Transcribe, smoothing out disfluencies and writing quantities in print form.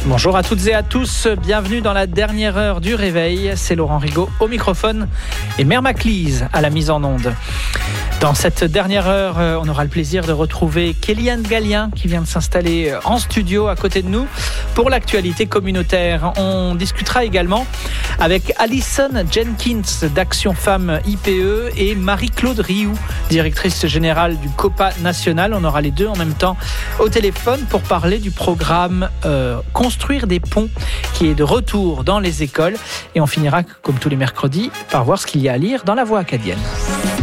Bonjour à toutes et à tous, bienvenue dans la dernière heure du réveil. C'est Laurent Rigaud au microphone et Mère Maclise à la mise en onde. Dans cette dernière heure, on aura le plaisir de retrouver Kéliane Gallien qui vient de s'installer en studio à côté de nous pour l'actualité communautaire. On discutera également avec Alison Jenkins d'Action Femmes IPE et Marie-Claude Rioux, directrice générale du COPA national. On aura les deux en même temps au téléphone pour parler du programme Construire des ponts qui est de retour dans les écoles. Et on finira, comme tous les mercredis, par voir ce qu'il y a à lire dans la Voix acadienne.